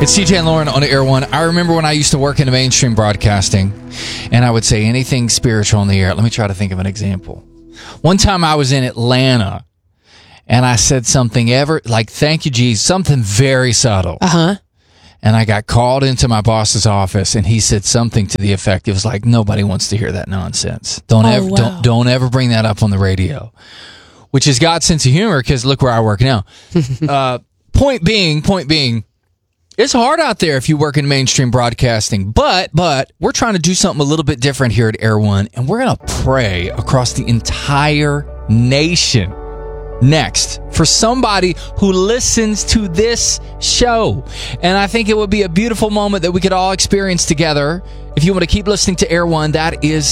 It's TJ and Lauren on Air One. I remember when I used to work in mainstream broadcasting, and I would say anything spiritual on the air. Let me try to think of an example. One time I was in Atlanta, and I said something thank you, Jesus, something very subtle. Uh-huh. And I got called into my boss's office, and he said something to the effect, it was like, nobody wants to hear that nonsense. Don't ever bring that up on the radio. Which is God's sense of humor, because look where I work now. Point being, it's hard out there if you work in mainstream broadcasting, but we're trying to do something a little bit different here at Air One, and we're going to pray across the entire nation next for somebody who listens to this show. And I think it would be a beautiful moment that we could all experience together. If you want to keep listening to Air One, that is